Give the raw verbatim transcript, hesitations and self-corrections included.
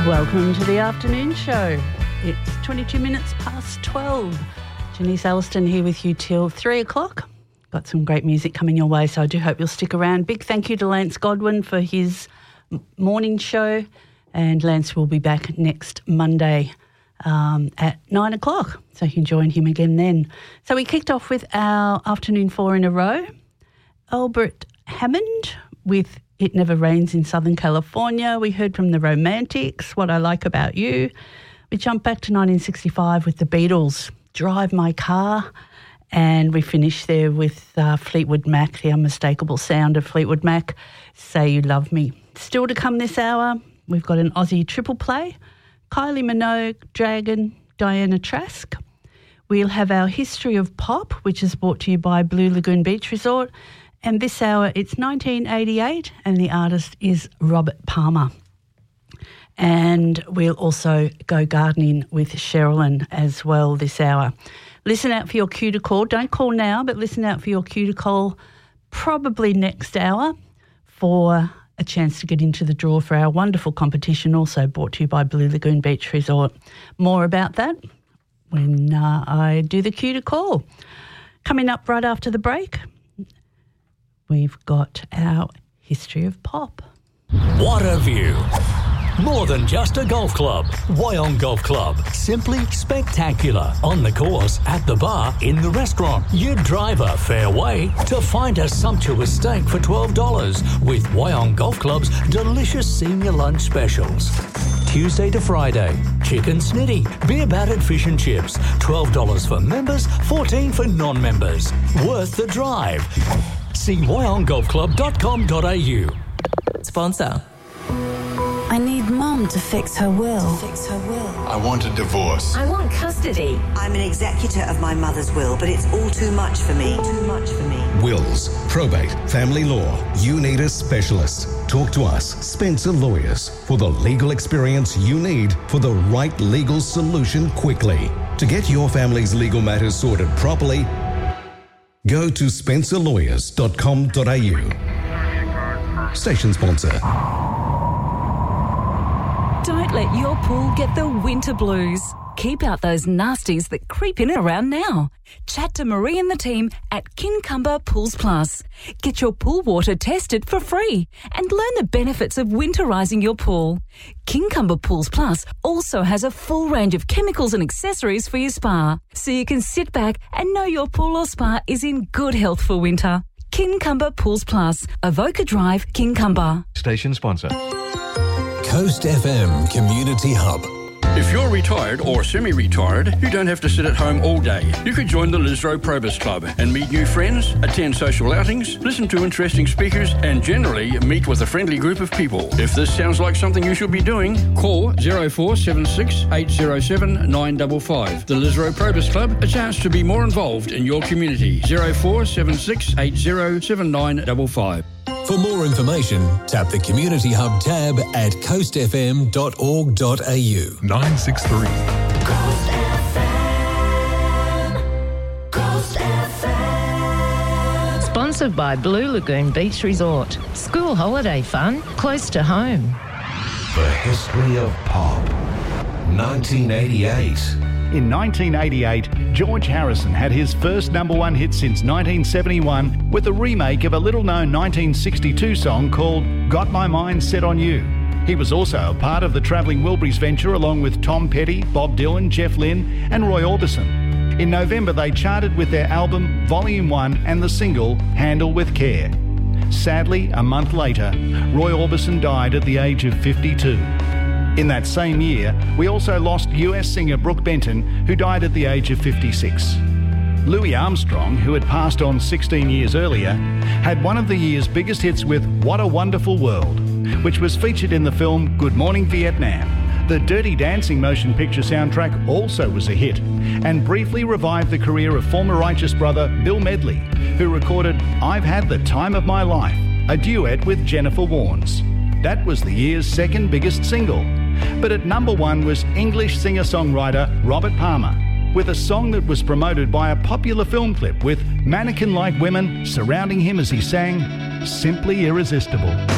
Welcome to the afternoon show. It's twenty-two minutes past twelve. Janice Alliston here with you till three o'clock. Got some great music coming your way, so I do hope you'll stick around. Big thank you to Lance Godwin for his morning show, and Lance will be back next Monday um, at nine o'clock, so you can join him again then. So we kicked off with our afternoon four in a row. Albert Hammond with It Never Rains in Southern California. We heard from the Romantics, What I Like About You. We jumped back to nineteen sixty-five with the Beatles, Drive My Car. And we finished there with uh, Fleetwood Mac, the unmistakable sound of Fleetwood Mac, Say You Love Me. Still to come this hour, we've got an Aussie triple play, Kylie Minogue, Dragon, Diana Trask. We'll have our History of Pop, which is brought to you by Blue Lagoon Beach Resort. And this hour, it's nineteen eighty-eight, and the artist is Robert Palmer. And we'll also go gardening with Sherilyn as well this hour. Listen out for your cue to call. Don't call now, but listen out for your cue to call probably next hour for a chance to get into the draw for our wonderful competition, also brought to you by Blue Lagoon Beach Resort. More about that when uh, I do the cue to call. Coming up right after the break, we've got our History of Pop. What a view. More than just a golf club. Wyong Golf Club. Simply spectacular. On the course, at the bar, in the restaurant. You drive a fair way to find a sumptuous steak for twelve dollars with Wyong Golf Club's delicious senior lunch specials. Tuesday to Friday, chicken snitty, beer battered fish and chips. twelve dollars for members, fourteen dollars for non-members. Worth the drive. See wyong golf club dot com dot a u. Sponsor. I need Mum to fix her will. To fix her will. I want a divorce. I want custody. I'm an executor of my mother's will, but it's all too much for me. Too much for me. Wills, probate, family law. You need a specialist. Talk to us, Spencer Lawyers, for the legal experience you need for the right legal solution quickly. To get your family's legal matters sorted properly, go to spencer lawyers dot com dot a u. Station sponsor. Don't let your pool get the winter blues. Keep out those nasties that creep in and around now. Chat to Marie and the team at Kincumber Pools Plus. Get your pool water tested for free and learn the benefits of winterising your pool. Kincumber Pools Plus also has a full range of chemicals and accessories for your spa, so you can sit back and know your pool or spa is in good health for winter. Kincumber Pools Plus, Avoca Drive, Kincumber. Station sponsor. Coast F M Community Hub. If you're retired or semi-retired, you don't have to sit at home all day. You could join the Lisro Probus Club and meet new friends, attend social outings, listen to interesting speakers, and generally meet with a friendly group of people. If this sounds like something you should be doing, call zero four seven six, eight zero seven, nine five five. The Lisro Probus Club, a chance to be more involved in your community. zero four seven six, eight zero seven, nine five five. For more information, tap the Community Hub tab at coast f m dot org dot a u. nine six three. Coast F M. Coast F M. Sponsored by Blue Lagoon Beach Resort. School holiday fun close to home. The History of Pop. nineteen eighty-eight. In nineteen eighty-eight, George Harrison had his first number one hit since nineteen seventy-one with a remake of a little-known nineteen sixty-two song called Got My Mind Set on You. He was also a part of the Travelling Wilburys venture along with Tom Petty, Bob Dylan, Jeff Lynne and Roy Orbison. In November, they charted with their album Volume one and the single Handle With Care. Sadly, a month later, Roy Orbison died at the age of fifty-two. In that same year, we also lost U S singer Brooke Benton, who died at the age of fifty-six. Louis Armstrong, who had passed on sixteen years earlier, had one of the year's biggest hits with What a Wonderful World, which was featured in the film Good Morning Vietnam. The Dirty Dancing motion picture soundtrack also was a hit and briefly revived the career of former Righteous brother Bill Medley, who recorded I've Had the Time of My Life, a duet with Jennifer Warnes. That was the year's second biggest single. But at number one was English singer-songwriter Robert Palmer, with a song that was promoted by a popular film clip with mannequin-like women surrounding him as he sang Simply Irresistible.